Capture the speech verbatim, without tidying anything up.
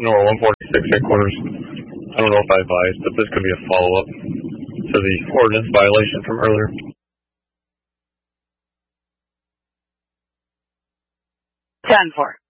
Nora one forty-six headquarters. I don't know if I advised, but this could be a follow-up to the ordinance violation from earlier. Done for.